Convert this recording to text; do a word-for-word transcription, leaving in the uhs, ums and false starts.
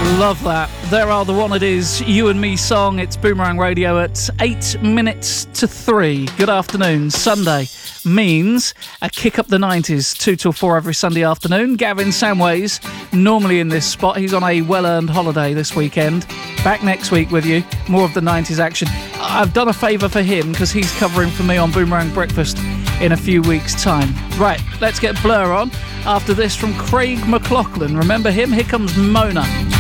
Love that. There are the one it is, You and Me song. It's Boomerang Radio at eight minutes to three. Good afternoon. Sunday means a kick up the nineties, two till four every Sunday afternoon. Gavin Samways, normally in this spot. He's on a well-earned holiday this weekend. Back next week with you. More of the nineties action. I've done a favour for him because he's covering for me on Boomerang Breakfast in a few weeks' time. Right, let's get Blur on after this from Craig McLachlan. Remember him? Here comes Mona.